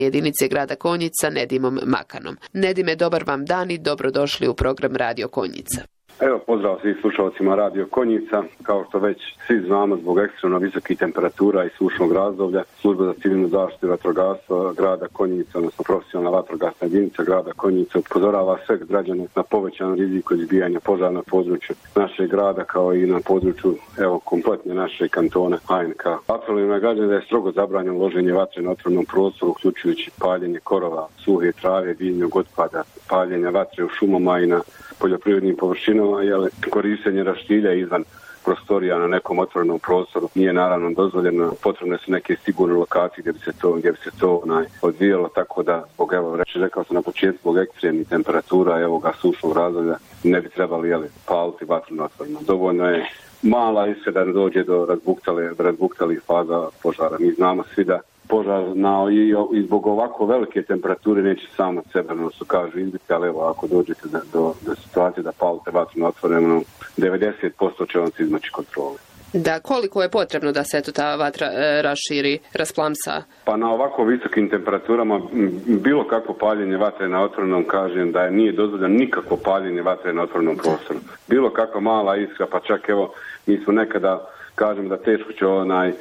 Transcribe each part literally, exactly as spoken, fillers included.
jedinice grada Konjica Nedimom Makanom. Nedime, dobar vam dan i dobrodošli u program Radio Konjica. Evo, pozdrav svih slušalcima Radio Konjica. Kao što već svi znamo, zbog ekstremno visokih temperatura i sušnog razdoblja, Služba za civilnu zaštitu i vatrogastvo grada Konjica, odnosno profesionalna vatrogasna jedinica grada Konjica, upozorava sve građane na povećan rizik od izbijanja požara na području našeg grada, kao i na području evo kompletne naše kantona H N K. Apelujemo na građane da je strogo zabranjeno loženje vatre na otvorenom prostoru, uključujući paljenje korova, suhe trave, biljnog otpada, paljenja vatre u šumama i na poljoprivrednim površinama, jel, korištenje raštilja izvan prostorija na nekom otvorenom prostoru nije naravno dozvoljeno. Potrebne su neke sigurne lokacije gdje bi se to, gdje bi se to onaj, odvijalo, tako da zbog, evo, reći, rekao sam na početku, zbog ekstremnih temperatura, evo ga sušnog razdoblja, ne bi trebali, jel, paliti vatru na otvoreno. Dovoljno je mala iskra da ne dođe do razbuktale, razbuktalih faza požara. Mi znamo svi da požar na, i, i zbog ovako velike temperature neće samo od sebe, no su kažu izbiti, ali evo, ako dođete do, do, do situacije da palite vatru na otvoreno, devedeset posto će vam se izmaći kontrole. Da, koliko je potrebno da se eto ta vatra e, raširi, rasplamsa? Pa na ovako visokim temperaturama bilo kakvo paljenje vatre na otvorenom, kažem da je nije dozvoljeno nikakvo paljenje vatre na otvorenom prostoru. Bilo kakva mala iskra, pa čak evo, mi smo nekada, kažem da teško će onaj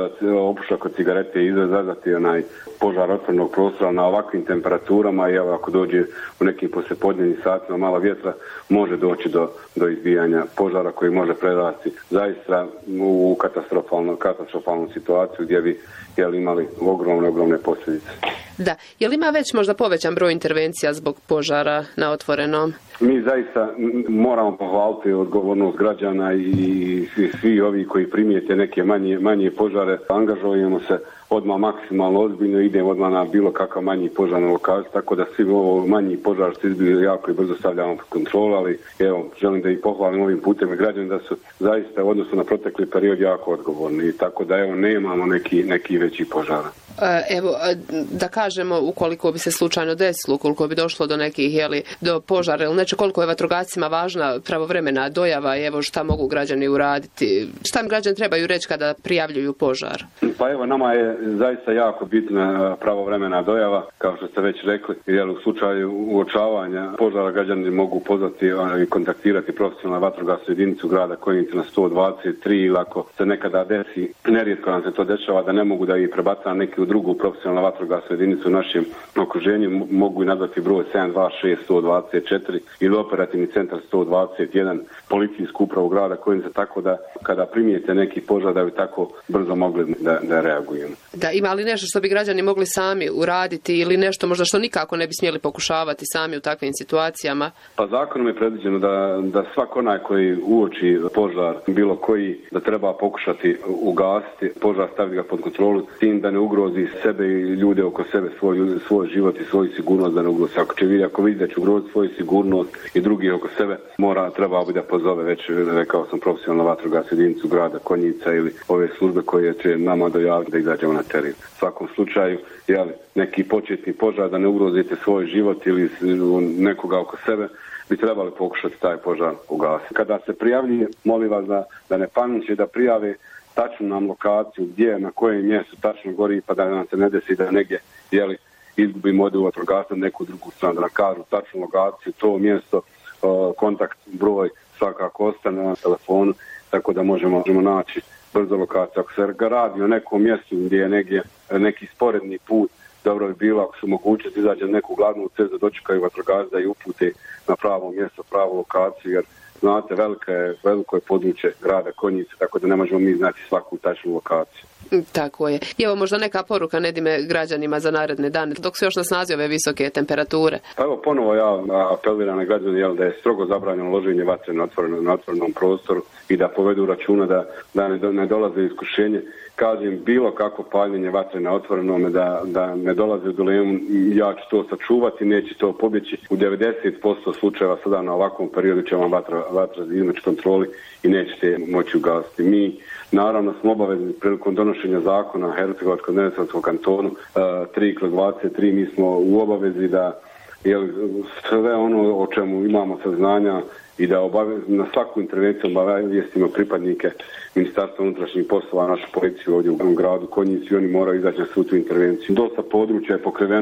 opušak od cigarete izazvati onaj požar otvorenog prostora na ovakvim temperaturama, i evo ako dođe u nekim poslijepodnevnim satima malo vjetra, može doći do, do izbijanja požara koji može prerasti zaista u katastrofalnu, katastrofalnu situaciju gdje bi jel, imali ogromne, ogromne posljedice. Da, je li ima već možda povećan broj intervencija zbog požara na otvorenom? Mi zaista moramo pohvaliti odgovornost građana i svi, svi ovi koji primijete neke manje, manje požare, angažujemo se odmah maksimalno ozbiljno, idemo odmah na bilo kakav manji požar na lokaciju, tako da svi ovo manji požar se izbiju jako i brzo stavljamo pod kontrolu, ali evo, želim da ih pohvalim ovim putem i građani da su zaista u odnosu na protekli period jako odgovorni, tako da evo nemamo neki, neki veći požara. Evo, da kažemo, ukoliko bi se slučajno desilo, ukoliko bi došlo do nekih, jeli, do požara ili neče, koliko je vatrogascima važna pravovremena dojava i evo šta mogu građani uraditi, šta im građani trebaju reći kada prijavljuju požar? Pa evo, nama je zaista jako bitna pravovremena dojava, kao što ste već rekli, jer u slučaju uočavanja požara građani mogu pozvati i kontaktirati profesionalnu vatrogasnu jedinicu grada Konjica na sto dvadeset tri, ili ako se nekada desi, nerijetko nam se to dešava da ne mogu da ih prebaca na neki u drugu profesionalnu vatrogasnu jedinicu u našem okruženju, mogu i nazvati broj sedam dva šest sto dvadeset četiri ili operativni centar sto dvadeset jedan, policijsku upravu grada Konjica, tako da kada primijete neki požar da bi tako brzo mogli da, da reagujemo. Da, ima li nešto što bi građani mogli sami uraditi ili nešto možda što nikako ne bi smjeli pokušavati sami u takvim situacijama? Pa zakonom je predviđeno da, da svak onaj koji uoči požar, bilo koji, da treba pokušati ugasiti požar, staviti ga pod kontrolu, s tim da ne ugrozi sebe i ljude oko sebe, svoj, svoj život i svoju sigurnost da ne ugrozi. Ako će vidjeti, ako vidi da će ugroziti svoju sigurnost i drugi oko sebe, mora, treba bi da pozove već, rekao sam, profesionalnu vatrogasnu jedinicu grada Konjica ili ove službe koje će nama dojaviti da izađemo na teren. U svakom slučaju, jel, neki početni požar da ne ugrozite svoj život ili nekoga oko sebe, bi trebali pokušati taj požar ugasiti. Kada se prijavljuje, molim vas da, da ne paniče, da prijave tačnu nam lokaciju gdje, na kojem mjestu tačno gori, pa da nam se ne desi da negdje, jeli, izgubimo od vatrogasca neku drugu stranu, da nam kažu tačnu lokaciju, to mjesto, kontakt, broj, svakako ostane na telefonu, tako da možemo, možemo naći brzo lokaciju. Ako se radi o nekom mjestu gdje je negdje neki sporedni put, dobro bi bilo ako su mogućnosti izađe neku glavnu cestu, dočekaju vatrogasca i upute na pravo mjesto, pravu lokaciju, jer znate, velika je, veliko je područje grada Konjice, tako da ne možemo mi znati svaku tačnu lokaciju. Tako je. I evo možda neka poruka, Nedime, građanima za naredne dane, dok su još na snazi ove visoke temperature. Pa evo, ponovo ja apeliram na građane, jel, da je strogo zabranjeno loženje vatre na otvorenom, na otvorenom prostoru i da povedu računa da, da ne, do, ne dolaze iskušenje. Kažem, bilo kako paljenje vatre na otvorenome, da, da ne dolaze u dilemu, ja ću to sačuvati, neće to pobjeći. U devedeset posto slučajeva sada na ovakvom periodu će vam vatra, vatra izmeći kontroli i nećete moći ugasiti. Mi, naravno, smo obavezni prilikom donošenja zakona Hercegovačko-Neretvanskog kantonu tri kroz dvadeset tri, mi smo u obavezi da, jel, sve ono o čemu imamo saznanja i da obave, na svaku intervenciju obavijestimo pripadnike Ministarstva unutrašnjih poslova, našu policiju ovdje u gradu Konjici, i oni moraju izaći na svu tu intervenciju. Dosta područja je pokriveno